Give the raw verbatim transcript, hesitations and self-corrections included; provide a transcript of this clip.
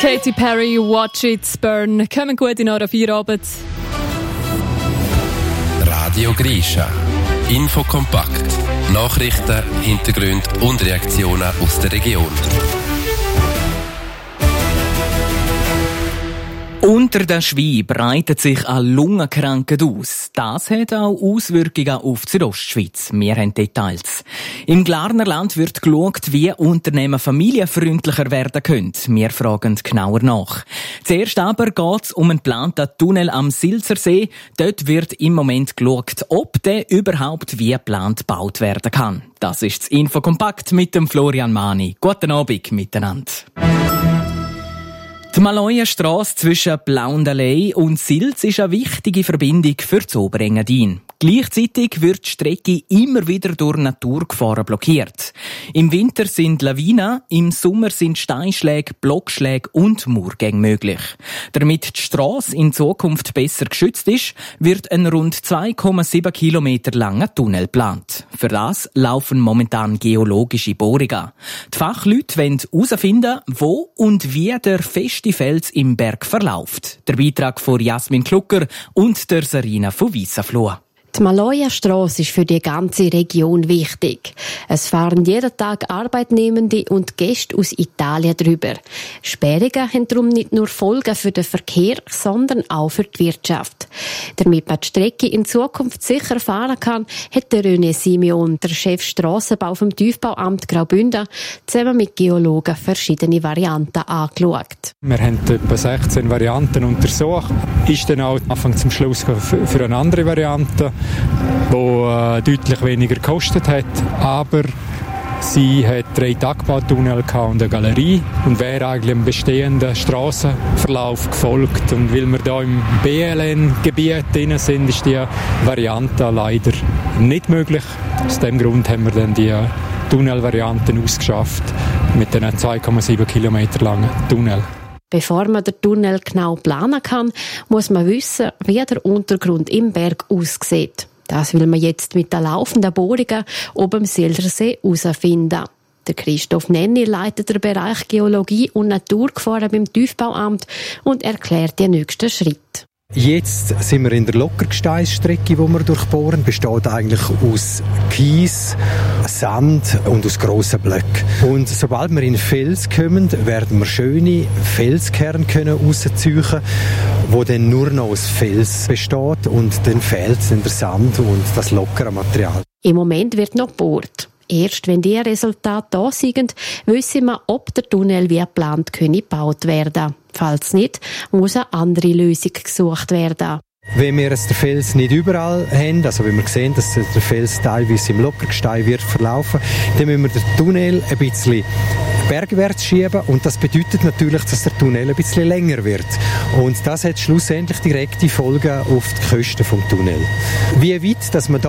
Katy Perry, Watch It Burn. Kommen gut in euren Feierabend. Radio Grisha. Infokompakt. Nachrichten, Hintergründe und Reaktionen aus der Region. Unter der Schweiz breitet sich eine Lungenkrankheit aus. Das hat auch Auswirkungen auf die Südostschweiz. Wir haben Details. Im Glarnerland wird geschaut, wie Unternehmen familienfreundlicher werden können. Wir fragen genauer nach. Zuerst aber geht es um einen geplanten Tunnel am Silsersee. Dort wird im Moment geschaut, ob der überhaupt wie geplant gebaut werden kann. Das ist das Infokompakt mit dem Florian Mani. Guten Abend miteinander. Die Maloja-Strasse zwischen Blaundalei und Sils ist eine wichtige Verbindung für das Oberengadin. Gleichzeitig wird die Strecke immer wieder durch Naturgefahren blockiert. Im Winter sind Lawinen, im Sommer sind Steinschläge, Blockschläge und Murgänge möglich. Damit die Strasse in Zukunft besser geschützt ist, wird ein rund zwei Komma sieben Kilometer langer Tunnel geplant. Für das laufen momentan geologische Bohrungen. Die Fachleute wollen herausfinden, wo und wie der feste Fels im Berg verläuft. Der Beitrag von Jasmin Klucker und der Sarina von Wiesenfloh. Die Maloja-Strasse ist für die ganze Region wichtig. Es fahren jeden Tag Arbeitnehmende und Gäste aus Italien drüber. Sperrungen haben darum nicht nur Folgen für den Verkehr, sondern auch für die Wirtschaft. Damit man die Strecke in Zukunft sicher fahren kann, hat der René Simeon, der Chef Strassenbau vom Tiefbauamt Graubünden, zusammen mit Geologen verschiedene Varianten angeschaut. Wir haben etwa sechzehn Varianten untersucht. Ist dann auch Anfang zum Schluss für eine andere Variante, die äh, deutlich weniger gekostet hat, aber sie hat drei Tagbautunnel und eine Galerie und wäre eigentlich im bestehenden Strassenverlauf gefolgt. Und weil wir hier im B L N-Gebiet drin sind, ist die Variante leider nicht möglich. Aus diesem Grund haben wir dann die Tunnelvarianten ausgeschafft mit den zwei Komma sieben Kilometer langen Tunnel. Bevor man den Tunnel genau planen kann, muss man wissen, wie der Untergrund im Berg aussieht. Das will man jetzt mit den laufenden Bohrungen oben am Silsersee herausfinden. Der Christoph Nenni leitet den Bereich Geologie und Naturgefahren beim Tiefbauamt und erklärt die nächsten Schritte. Jetzt sind wir in der Lockergesteinsstrecke, die wir durchbohren. Besteht eigentlich aus Kies, Sand und aus grossen Blöcken. Und sobald wir in den Fels kommen, werden wir schöne Felskerne rausziehen, wo dann nur noch aus Fels besteht und dann fehlt dann der Sand und das lockere Material. Im Moment wird noch gebohrt. Erst wenn die Resultate da sind, wissen wir, ob der Tunnel wie geplant gebaut werden kann. Falls nicht, muss eine andere Lösung gesucht werden. Wenn wir jetzt den Fels nicht überall haben, also wenn wir sehen, dass der Fels teilweise im Lockergestein wird verlaufen, dann müssen wir den Tunnel ein bisschen bergwärts schieben und das bedeutet natürlich, dass der Tunnel ein bisschen länger wird. Und das hat schlussendlich direkte Folgen auf die Kosten vom Tunnel. Wie weit, dass man da